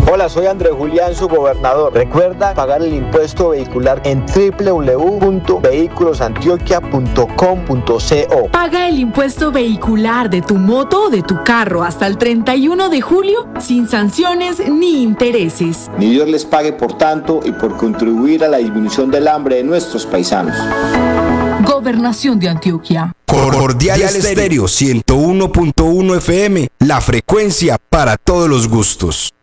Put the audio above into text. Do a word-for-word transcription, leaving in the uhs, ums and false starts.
Hola, soy Andrés Julián, su gobernador. Recuerda pagar el impuesto vehicular en doble u doble u doble u punto vehículos antioquia punto com punto co. Paga el impuesto vehicular de tu moto o de tu carro hasta el treinta y uno de julio sin sanciones ni intereses. Ni Dios les pague por tanto y por contribuir a la disminución del hambre de nuestros paisanos. Gobernación de Antioquia. Cordial Estéreo ciento uno punto uno F M, la frecuencia para todos los gustos.